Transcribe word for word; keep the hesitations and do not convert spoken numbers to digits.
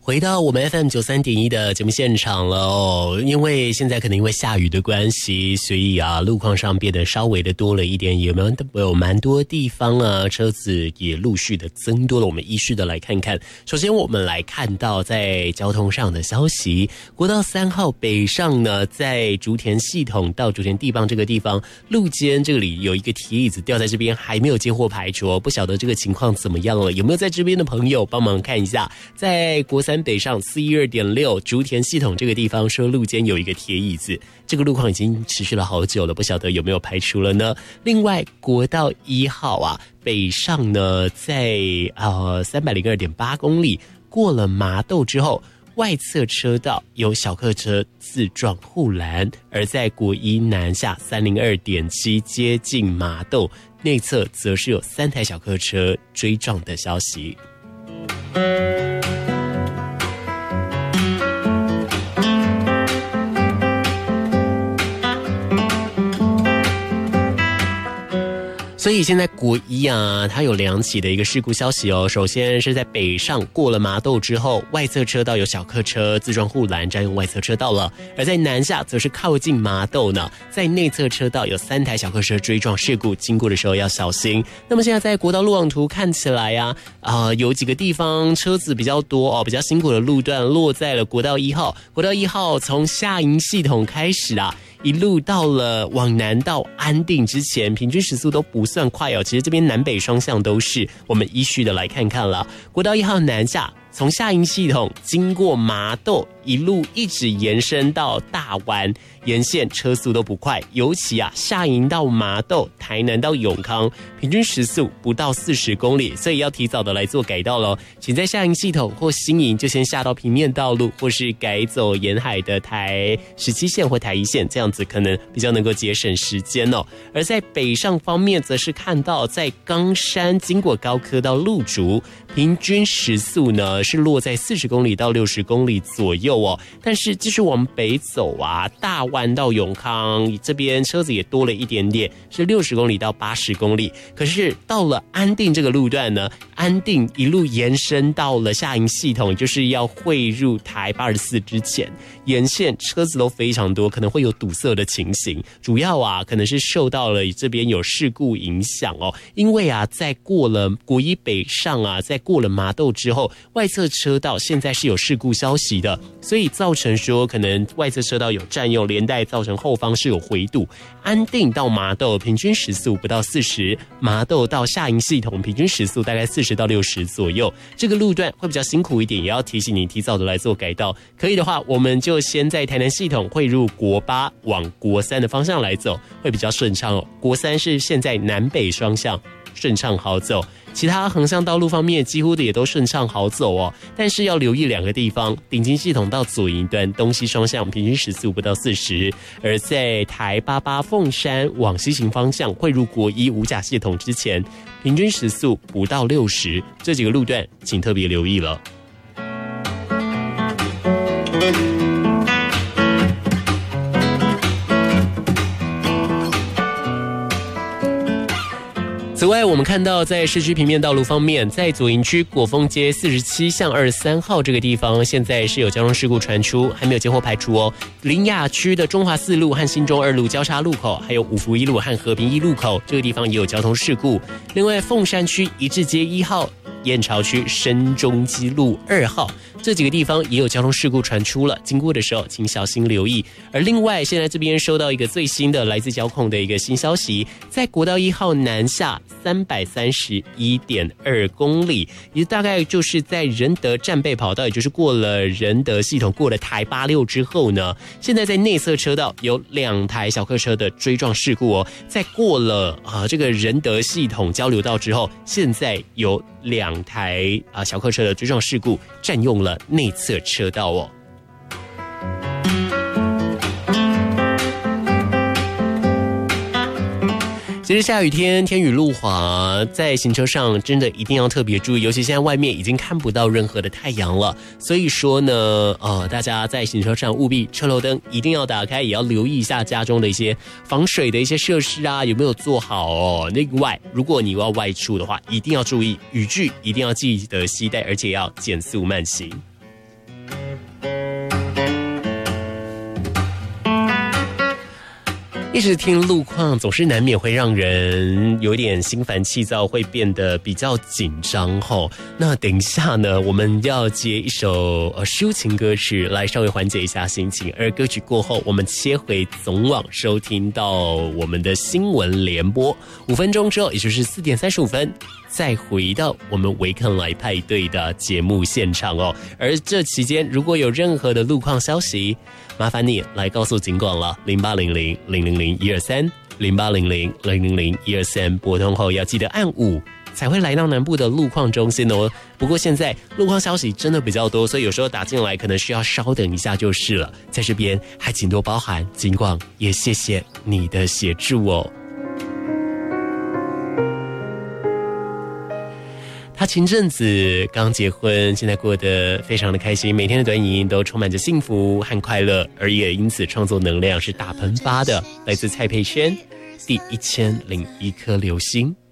回到我们 F M 九三点一的节目现场了哦，因为现在可能因为下雨的关系，所以啊路况上变得稍微的多了一点，有没有有蛮多地方啊车子也陆续的增多了。我们依序的来看看，首先我们来看到在交通上的消息，国道三号北上呢，在竹田系统到竹田地磅这个地方路肩这里有一个铁椅子掉在这边，还没有接获排除，不晓得这个情况怎么样了，有没有在这边的朋友帮忙看一下，在国三北上四一二点六竹田系统这个地方说路肩有一个铁椅子，这个路况已经持续了好久了，不晓得有没有排除了呢？另外国道一号啊北上呢，在呃三百零二点八公里过了麻豆之后，外侧车道有小客车自撞护栏，而在国一南下三零二点七接近麻豆内侧则是有三台小客车追撞的消息。所以现在国一啊，它有两起的一个事故消息哦。首先是在北上过了麻豆之后，外侧车道有小客车自撞护栏占用外侧车道了；而在南下则是靠近麻豆呢，在内侧车道有三台小客车追撞事故，经过的时候要小心。那么现在在国道路网图看起来啊，啊、呃、有几个地方车子比较多哦，比较辛苦的路段落在了国道一号。国道一号从下营系统开始啊，一路到了往南到安定之前，平均时速都不算快哦。其实这边南北双向都是，我们依序的来看看了。国道一号南下，从下营系统经过麻豆，一路一直延伸到大湾，沿线车速都不快，尤其啊下营到麻豆、台南到永康，平均时速不到四十公里，所以要提早的来做改道咯。请在下营系统或新营就先下到平面道路，或是改走沿海的台十七线或台一线，这样子可能比较能够节省时间哦。而在北上方面，则是看到在冈山经过高科到鹿竹，平均时速呢是落在四十公里到六十公里左右哦。但是继续往北走啊，大湾到永康这边车子也多了一点点，是六十公里到八十公里。可是到了安定这个路段呢，安定一路延伸到了下营系统，就是要汇入台八十四之前，沿线车子都非常多，可能会有堵塞的情形。主要啊，可能是受到了这边有事故影响哦。因为啊，在过了国一北上啊，在过了麻豆之后，外侧车道现在是有事故消息的，所以造成说可能外侧车道有占用，连带造成后方是有回堵。安定到麻豆平均时速不到四十，麻豆到下营系统平均时速大概四十到六十左右。这个路段会比较辛苦一点，也要提醒你提早的来做改道。可以的话，我们就先在台南系统汇入国八往国三的方向来走，会比较顺畅哦。国三是现在南北双向顺畅好走，其他横向道路方面几乎的也都顺畅好走哦。但是要留意两个地方，顶金系统到左营端东西双向平均时速不到四十，而在台八八凤山往西行方向汇入国一五甲系统之前，平均时速不到六十，这几个路段请特别留意了。此外，我们看到在市区平面道路方面，在左营区果丰街四十七巷二十三号这个地方，现在是有交通事故传出，还没有接获排除哦。林雅区的中华四路和新中二路交叉路口，还有五福一路和和平一路口这个地方也有交通事故。另外，凤山区一致街一号、燕巢区深中基路二号这几个地方也有交通事故传出了，经过的时候请小心留意。而另外，现在这边收到一个最新的来自交控的一个新消息，在国道一号南下三百三十一点二公里，也大概就是在仁德战备跑道，也就是过了仁德系统，过了台八六之后呢，现在在内侧车道有两台小客车的追撞事故哦。在过了啊这个仁德系统交流道之后，现在有两台啊小客车的追撞事故占用了内侧车道哦。其实下雨天天雨路滑，在行车上真的一定要特别注意，尤其现在外面已经看不到任何的太阳了，所以说呢呃，大家在行车上务必车头灯一定要打开，也要留意一下家中的一些防水的一些设施啊有没有做好哦。另外，如果你要外出的话，一定要注意雨具，一定要记得携带，而且要减速慢行。 一直听路况，总是难免会让人有点心烦气躁，会变得比较紧张吼。那等一下呢，我们要接一首呃抒情歌曲来稍微缓解一下心情。而歌曲过后，我们切回总网收听到我们的新闻联播，五分钟之后，也就是四点三十五分。再回到我们维肯来派对的节目现场哦，而这期间如果有任何的路况消息，麻烦你来告诉警广了，零八零零零零零一二三，零八零零零零零一二三，拨通后要记得按五才会来到南部的路况中心哦。不过现在路况消息真的比较多，所以有时候打进来可能需要稍等一下就是了。在这边还请多包涵，警广也谢谢你的协助哦。他前阵子刚结婚，现在过得非常的开心，每天的短影音都充满着幸福和快乐，而也因此创作能量是大喷发的。来自蔡佩萱，第一千零一颗流星。